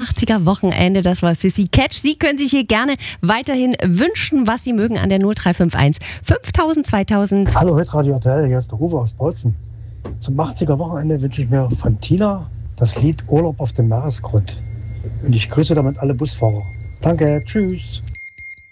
80er Wochenende. Das war Sissy Catch. Sie können sich hier gerne weiterhin wünschen, was Sie mögen an der 0351 5000 2000. Hallo, Hitradio RTL, hier ist der Uwe aus Bautzen. Zum 80er Wochenende wünsche ich mir von Tina das Lied Urlaub auf dem Meeresgrund. Und ich grüße damit alle Busfahrer. Danke, tschüss.